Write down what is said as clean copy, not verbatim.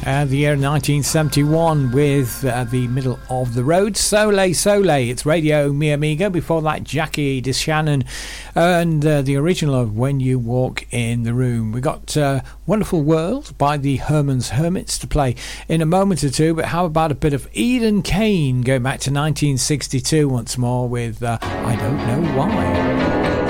The year 1971 with the middle of the road, Sole Sole. It's Radio Mi Amigo. Before that, Jackie DeShannon and the original of When You Walk in the Room. We got Wonderful World by the Herman's Hermits to play in a moment or two, but how about a bit of Eden Kane going back to 1962 once more with I Don't Know Why.